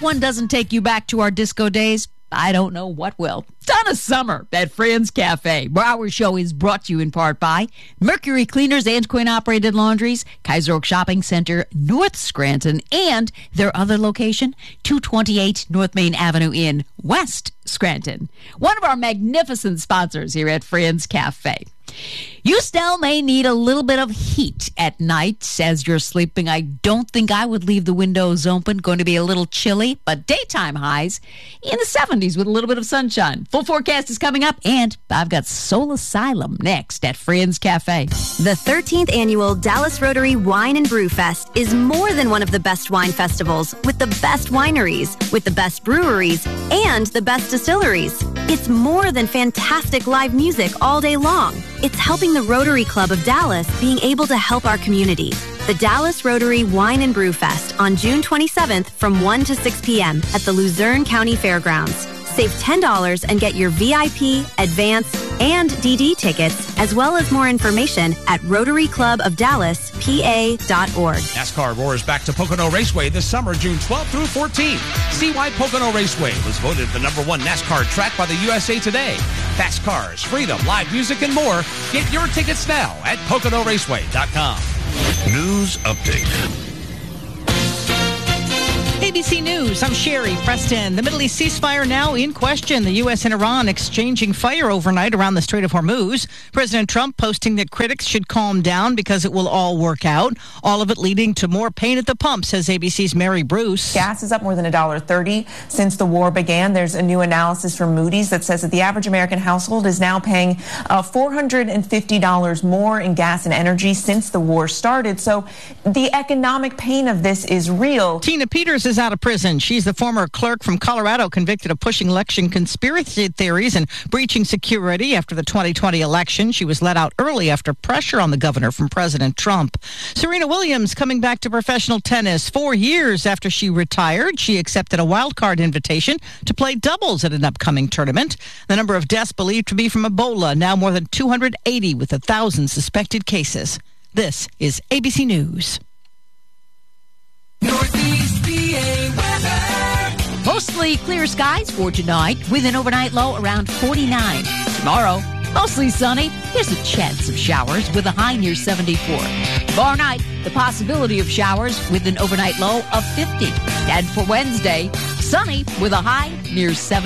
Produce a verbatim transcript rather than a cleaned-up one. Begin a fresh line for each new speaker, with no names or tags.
one doesn't take you back to our disco days, I don't know what will. Ton of summer at Friends Cafe. Our show is brought to you in part by Mercury Cleaners and Quinn-operated laundries, Kaiser Oak Shopping Center, North Scranton, and their other location, two twenty-eight North Main Avenue in West Scranton. One of our magnificent sponsors here at Friends Cafe. You still may need a little bit of heat at night as you're sleeping. I don't think I would leave the windows open. Going to be a little chilly, but daytime highs in the seventies with a little bit of sunshine. Full forecast is coming up, and I've got Soul Asylum next at Friends Cafe.
The thirteenth Annual Dallas Rotary Wine and Brew Fest is more than one of the best wine festivals with the best wineries, with the best breweries, and the best distilleries. It's more than fantastic live music all day long. It's helping the Rotary Club of Dallas being able to help our community. The Dallas Rotary Wine and Brew Fest on June twenty-seventh from one to six p.m. at the Luzerne County Fairgrounds. Save ten dollars and get your V I P, advance, and D D tickets, as well as more information at rotary club of dallas p a dot org.
NASCAR roars back to Pocono Raceway this summer, June twelfth through fourteenth. See why Pocono Raceway was voted the number one NASCAR track by the U S A Today. Fast cars, freedom, live music, and more. Get your tickets now at pocono raceway dot com.
News update.
A B C News, I'm Sherry Preston. The Middle East ceasefire now in question. The U S and Iran exchanging fire overnight around the Strait of Hormuz. President Trump posting that critics should calm down because it will all work out. All of it leading to more pain at the pump, says A B C's Mary Bruce.
Gas is up more than one dollar thirty since the war began. There's a new analysis from Moody's that says that the average American household is now paying uh, four hundred fifty dollars more in gas and energy since the war started. So the economic pain of this is real.
Tina Peters is out of prison. She's the former clerk from Colorado convicted of pushing election conspiracy theories and breaching security after the twenty twenty election. She was let out early after pressure on the governor from President Trump. Serena Williams coming back to professional tennis. Four years after she retired, she accepted a wild card invitation to play doubles at an upcoming tournament. The number of deaths believed to be from Ebola, now more than two hundred eighty with a thousand suspected cases. This is A B C News.
Northeast P A weather.
Mostly clear skies for tonight with an overnight low around forty-nine. Tomorrow, mostly sunny. There's a chance of showers with a high near seventy-four. Tomorrow night, the possibility of showers with an overnight low of fifty. And for Wednesday, sunny with a high near seventy.